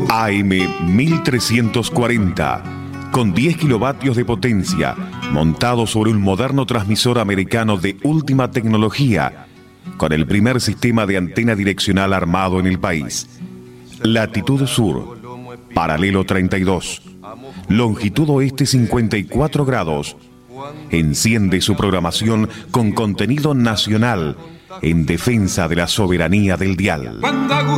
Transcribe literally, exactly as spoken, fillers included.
A M mil trescientos cuarenta, con diez kilovatios de potencia, montado sobre un moderno transmisor americano de última tecnología, con el primer sistema de antena direccional armado en el país. Latitud sur, paralelo treinta y dos, longitud oeste cincuenta y cuatro grados. Enciende su programación con contenido nacional en defensa de la soberanía del dial.